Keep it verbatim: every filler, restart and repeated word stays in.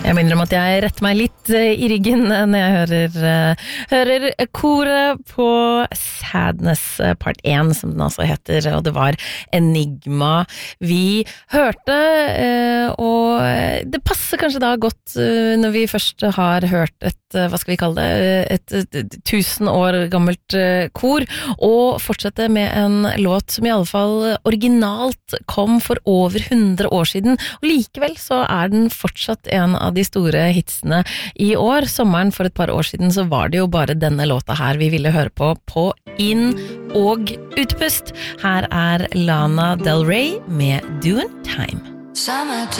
Jeg minner om at jeg retter meg litt i ryggen når jeg hører, hører koret på Sadness part én, som den altså heter, og det var Enigma vi hørte, og det passer kanskje da godt når vi først har hørt et, hva skal vi kalle det, et, et, et tusen år gammelt kor, og fortsette med en låt som i alle fall originalt kom for over hundre år siden, og likevel så er den fortsatt en av de store hitsene i år. Sommeren for et par år siden så var det jo bare denne låta her vi ville høre på på inn- og utpust. Her er Lana Del Rey med Doing Time.